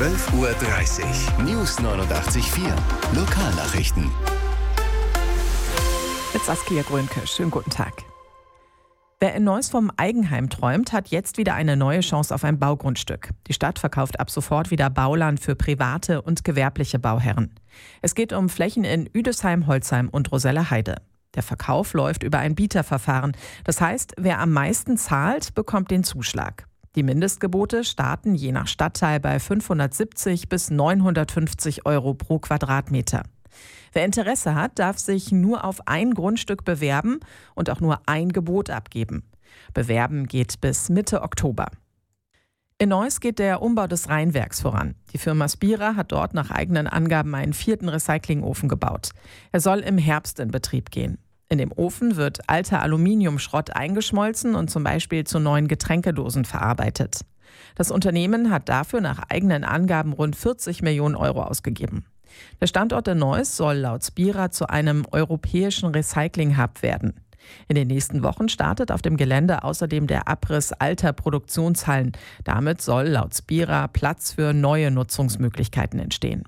12:30 Uhr. News 89.4. Lokalnachrichten. Mit Saskia Grönke. Schönen guten Tag. Wer in Neuss vom Eigenheim träumt, hat jetzt wieder eine neue Chance auf ein Baugrundstück. Die Stadt verkauft ab sofort wieder Bauland für private und gewerbliche Bauherren. Es geht um Flächen in Üdesheim, Holzheim und Roselleheide. Der Verkauf läuft über ein Bieterverfahren. Das heißt, wer am meisten zahlt, bekommt den Zuschlag. Die Mindestgebote starten je nach Stadtteil bei 570 bis 950 Euro pro Quadratmeter. Wer Interesse hat, darf sich nur auf ein Grundstück bewerben und auch nur ein Gebot abgeben. Bewerben geht bis Mitte Oktober. In Neuss geht der Umbau des Rheinwerks voran. Die Firma Spira hat dort nach eigenen Angaben einen 4. Recyclingofen gebaut. Er soll im Herbst in Betrieb gehen. In dem Ofen wird alter Aluminiumschrott eingeschmolzen und zum Beispiel zu neuen Getränkedosen verarbeitet. Das Unternehmen hat dafür nach eigenen Angaben rund 40 Millionen Euro ausgegeben. Der Standort in Neuss soll laut Spira zu einem europäischen Recycling-Hub werden. In den nächsten Wochen startet auf dem Gelände außerdem der Abriss alter Produktionshallen. Damit soll laut Spira Platz für neue Nutzungsmöglichkeiten entstehen.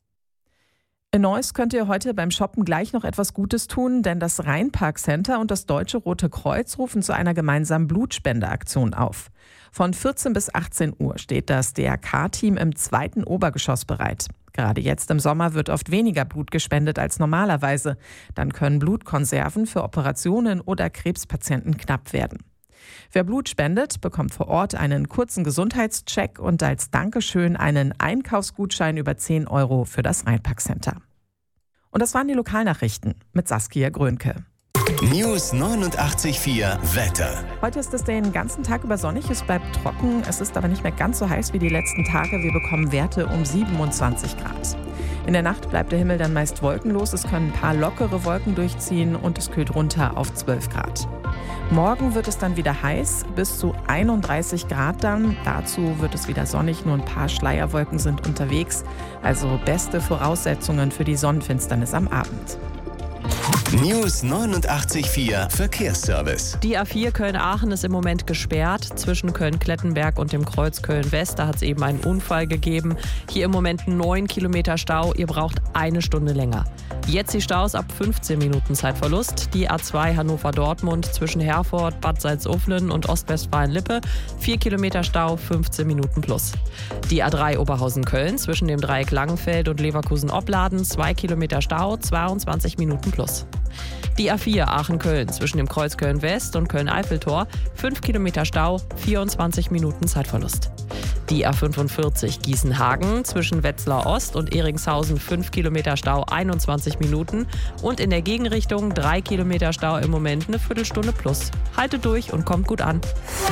In Neuss könnt ihr heute beim Shoppen gleich noch etwas Gutes tun, denn das Rheinpark-Center und das Deutsche Rote Kreuz rufen zu einer gemeinsamen Blutspendeaktion auf. Von 14 bis 18 Uhr steht das DRK-Team im 2. Obergeschoss bereit. Gerade jetzt im Sommer wird oft weniger Blut gespendet als normalerweise. Dann können Blutkonserven für Operationen oder Krebspatienten knapp werden. Wer Blut spendet, bekommt vor Ort einen kurzen Gesundheitscheck und als Dankeschön einen Einkaufsgutschein über 10 Euro für das Rheinpark-Center. Und das waren die Lokalnachrichten mit Saskia Grönke. News 89.4 Wetter. Heute ist es den ganzen Tag über sonnig, es bleibt trocken, es ist aber nicht mehr ganz so heiß wie die letzten Tage. Wir bekommen Werte um 27 Grad. In der Nacht bleibt der Himmel dann meist wolkenlos, es können ein paar lockere Wolken durchziehen und es kühlt runter auf 12 Grad. Morgen wird es dann wieder heiß, bis zu 31 Grad dann. Dazu wird es wieder sonnig, nur ein paar Schleierwolken sind unterwegs. Also beste Voraussetzungen für die Sonnenfinsternis am Abend. News 89.4 Verkehrsservice. Die A4 Köln-Aachen ist im Moment gesperrt zwischen Köln-Klettenberg und dem Kreuz Köln-West. Da hat es eben einen Unfall gegeben. Hier im Moment 9 Kilometer Stau. Ihr braucht eine Stunde länger. Jetzt die Staus ab 15 Minuten Zeitverlust. Die A2 Hannover-Dortmund zwischen Herford, Bad Salzuflen und Ostwestfalen-Lippe. 4 Kilometer Stau, 15 Minuten plus. Die A3 Oberhausen-Köln zwischen dem Dreieck Langenfeld und Leverkusen-Opladen. 2 Kilometer Stau, 22 Minuten plus. Die A4 Aachen-Köln zwischen dem Kreuz Köln-West und Köln-Eiffeltor, 5 Kilometer Stau, 24 Minuten Zeitverlust. Die A45 Gießen-Hagen zwischen Wetzlar Ost und Eringshausen, 5 Kilometer Stau, 21 Minuten. Und in der Gegenrichtung 3 Kilometer Stau im Moment, eine Viertelstunde plus. Haltet durch und kommt gut an.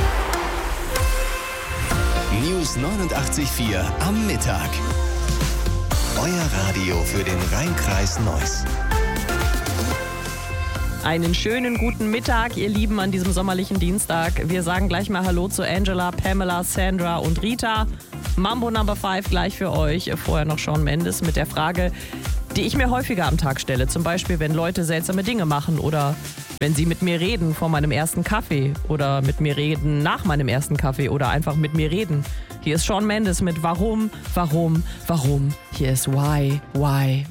News 89.4 am Mittag. Euer Radio für den Rheinkreis Neuss. Einen schönen guten Mittag, ihr Lieben, an diesem sommerlichen Dienstag. Wir sagen gleich mal Hallo zu Angela, Pamela, Sandra und Rita. Mambo Number 5 gleich für euch. Vorher noch Shawn Mendes mit der Frage, die ich mir häufiger am Tag stelle. Zum Beispiel, wenn Leute seltsame Dinge machen oder wenn sie mit mir reden vor meinem ersten Kaffee oder mit mir reden nach meinem ersten Kaffee oder einfach mit mir reden. Hier ist Shawn Mendes mit Warum, Warum, Warum. Hier ist Why.